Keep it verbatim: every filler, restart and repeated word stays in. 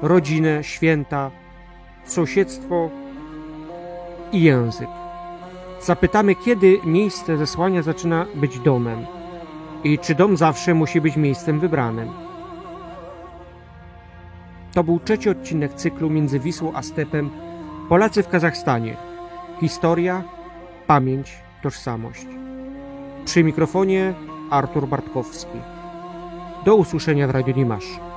rodzinę, święta, sąsiedztwo i język. Zapytamy, kiedy miejsce zesłania zaczyna być domem i czy dom zawsze musi być miejscem wybranym. To był trzeci odcinek cyklu Między Wisłą a Stepem Polacy w Kazachstanie. Historia, pamięć, tożsamość. Przy mikrofonie Artur Bartkowski. Do usłyszenia w Radiu Dimash.